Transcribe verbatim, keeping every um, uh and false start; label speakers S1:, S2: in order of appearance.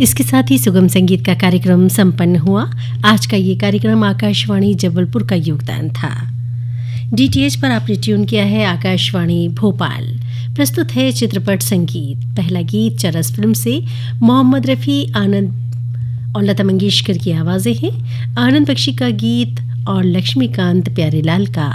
S1: इसके साथ ही सुगम संगीत का कार्यक्रम संपन्न हुआ। आज का ये कार्यक्रम आकाशवाणी जबलपुर का योगदान था। डीटीएच पर आपने ट्यून किया है आकाशवाणी भोपाल। प्रस्तुत है चित्रपट संगीत। पहला गीत चरस फिल्म से मोहम्मद रफ़ी, आनंद और लता मंगेशकर की आवाज़ें हैं। आनंद बख्शी का गीत और लक्ष्मीकांत प्यारेलाल का